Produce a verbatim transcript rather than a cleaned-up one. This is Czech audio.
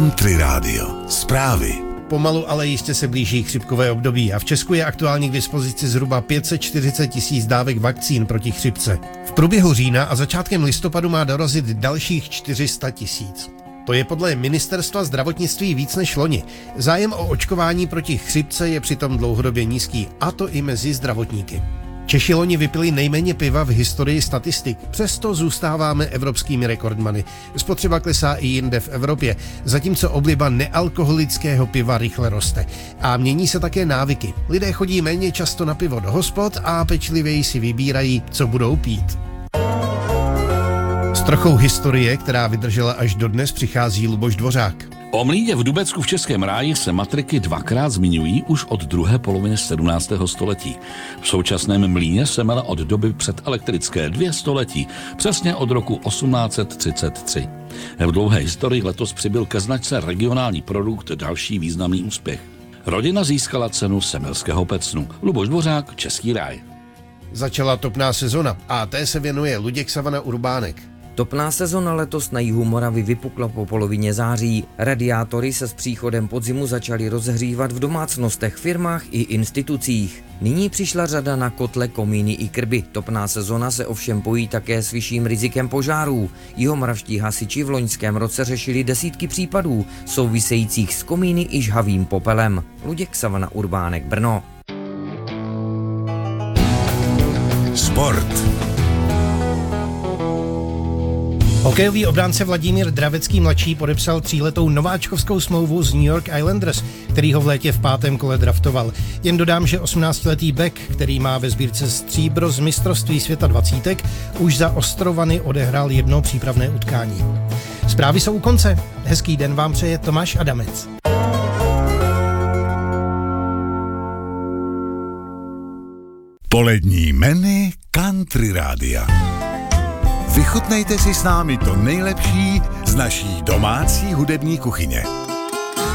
Country Radio. Zprávy. Pomalu, ale jistě se blíží chřipkové období a v Česku je aktuálně k dispozici zhruba pět set čtyřicet tisíc dávek vakcín proti chřipce. V průběhu října a začátkem listopadu má dorazit dalších čtyři sta tisíc. To je podle Ministerstva zdravotnictví víc než loni. Zájem o očkování proti chřipce je přitom dlouhodobě nízký, a to i mezi zdravotníky. Češi loni vypili nejméně piva v historii statistik, přesto zůstáváme evropskými rekordmany. Spotřeba klesá i jinde v Evropě, zatímco obliba nealkoholického piva rychle roste. A mění se také návyky. Lidé chodí méně často na pivo do hospod a pečlivěji si vybírají, co budou pít. S trochou historie, která vydržela až dodnes, přichází Luboš Dvořák. O mlýně v Dubecku v Českém ráji se matriky dvakrát zmiňují už od druhé poloviny sedmnáctého století. V současném mlýně se mele od doby předelektrické dvě století, přesně od roku osmnáct set třicet tři. V dlouhé historii letos přibyl ke značce regionální produkt další významný úspěch. Rodina získala cenu Semelského pecnu. Luboš Dvořák, Český ráj. Začala topná sezona a té se věnuje Luděk Savana Urbánek. Topná sezona letos na jihu Moravy vypukla po polovině září. Radiátory se s příchodem podzimu začaly rozhřívat v domácnostech, firmách i institucích. Nyní přišla řada na kotle, komíny i krby. Topná sezona se ovšem pojí také s vyšším rizikem požárů. Jihomoravští hasiči v loňském roce řešili desítky případů souvisejících s komíny i žhavým popelem. Luděk Savana Urbánek, Brno. Sport. Hokejový obránce Vladimír Dravecký mladší podepsal tříletou nováčkovskou smlouvu z New York Islanders, který ho v létě v pátém kole draftoval. Jen dodám, že osmnáctiletý Beck, který má ve sbírce stříbro z mistrovství světa dvacítek, už za Ostrovany odehrál jedno přípravné utkání. Zprávy jsou u konce. Hezký den vám přeje Tomáš Adamec. Polední menu Country Rádia. Vychutnejte si s námi to nejlepší z naší domácí hudební kuchyně.